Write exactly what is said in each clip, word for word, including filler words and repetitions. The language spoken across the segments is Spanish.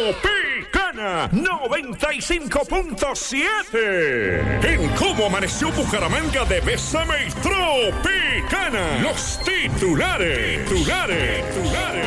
Tropicana noventa y cinco punto siete. En Cómo Amaneció Bucaramanga de Bésame y Tropicana. Los titulares. Titulares. Titulares.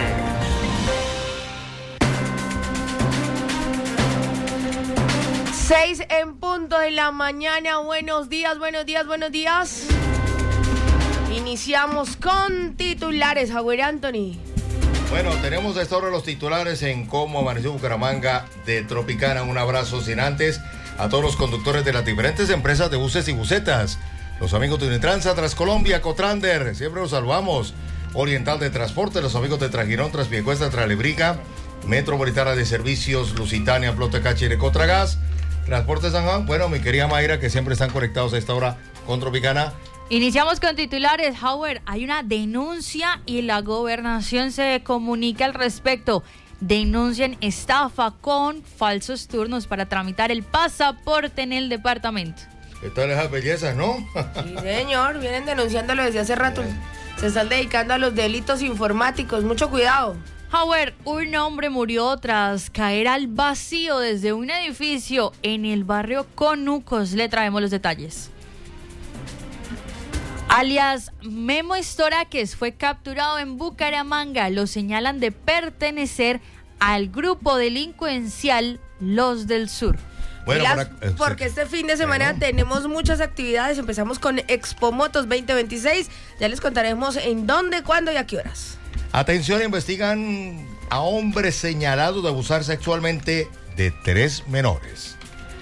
Seis en punto de la mañana. Buenos días, buenos días, buenos días. Iniciamos con titulares, Javier Anthony. Bueno, tenemos a esta hora los titulares en Cómo Amaneció Bucaramanga de Tropicana. Un abrazo sin antes a todos los conductores de las diferentes empresas de buses y busetas. Los amigos de Unitransa, Transcolombia, Cotrander, siempre los saludamos. Oriental de Transporte, los amigos de Tragirón, Transpiecuesta, Tralebriga, Metropolitana de Servicios, Lusitania, Flota Cachire, Cotragas, Transporte San Juan. Bueno, mi querida Mayra, que siempre están conectados a esta hora con Tropicana. Iniciamos con titulares. Howard, hay una denuncia y la gobernación se comunica al respecto. Denuncian estafa con falsos turnos para tramitar el pasaporte en el departamento. ¿Qué tal esas bellezas, no? Sí, señor, vienen denunciándolo desde hace rato. Se están dedicando a los delitos informáticos. Mucho cuidado. Howard, un hombre murió tras caer al vacío desde un edificio en el barrio Conucos. Le traemos los detalles. Alias Memo Estoraques fue capturado en Bucaramanga. Lo señalan de pertenecer al grupo delincuencial Los del Sur. Bueno, Las, para, eh, porque este fin de semana bueno. tenemos muchas actividades. Empezamos con Expo Motos veinte veintiséis. Ya les contaremos en dónde, cuándo y a qué horas. Atención, investigan a hombres señalados de abusar sexualmente de tres menores.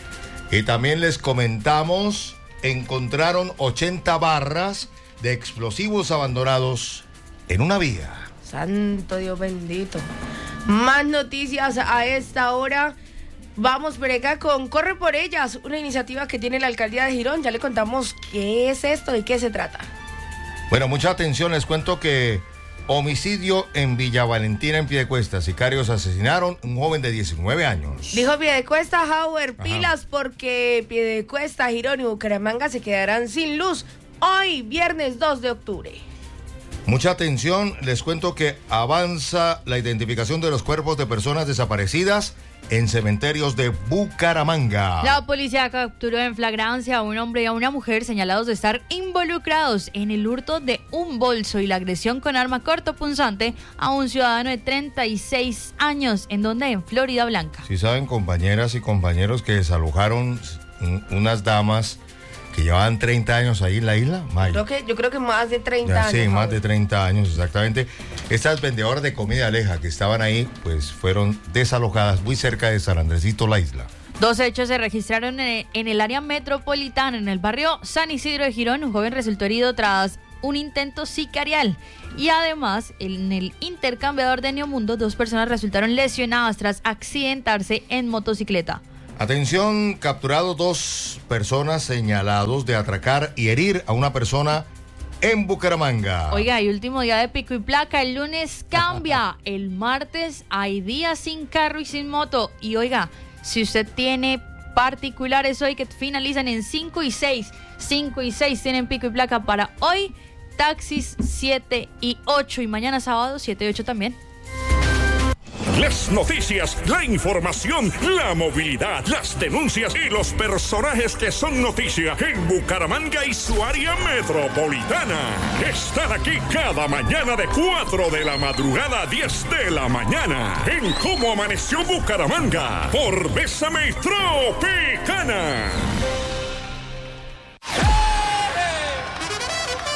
Y también les comentamos, encontraron ochenta barras de explosivos abandonados en una vía. Santo Dios bendito. Más noticias a esta hora. Vamos por acá con Corre por Ellas, una iniciativa que tiene la alcaldía de Girón. Ya le contamos qué es esto y qué se trata. Bueno, mucha atención, les cuento que homicidio en Villa Valentina, en Piedecuesta. Sicarios asesinaron a un joven de diecinueve años. Dijo Piedecuesta, Howard, pilas porque Piedecuesta, Girón y Bucaramanga se quedarán sin luz hoy, viernes dos de octubre. Mucha atención, les cuento que avanza la identificación de los cuerpos de personas desaparecidas en cementerios de Bucaramanga. La policía capturó en flagrancia a un hombre y a una mujer señalados de estar involucrados en el hurto de un bolso y la agresión con arma cortopunzante a un ciudadano de treinta y seis años, en donde en Florida Blanca. Si saben, compañeras y compañeros, que desalojaron unas damas que llevaban treinta años ahí en la isla. May. Creo que, yo creo que más de treinta ya, años. Sí, más de treinta años, exactamente. Estas vendedoras de comida aleja que estaban ahí, pues fueron desalojadas muy cerca de San Andresito, la isla. Dos hechos se registraron en el área metropolitana, en el barrio San Isidro de Girón. Un joven resultó herido tras un intento sicarial. Y además, en el intercambiador de Neomundo, dos personas resultaron lesionadas tras accidentarse en motocicleta. Atención, capturados dos personas señalados de atracar y herir a una persona en Bucaramanga. Oiga, y último día de pico y placa, el lunes cambia, el martes hay días sin carro y sin moto. Y oiga, si usted tiene particulares hoy que finalizan en cinco y seis, cinco y seis tienen pico y placa para hoy, taxis siete y ocho y mañana sábado siete y ocho también. Las noticias, la información, la movilidad, las denuncias y los personajes que son noticia en Bucaramanga y su área metropolitana. Están aquí cada mañana de cuatro de la madrugada a diez de la mañana en Cómo Amaneció Bucaramanga por Bésame y Tropicana.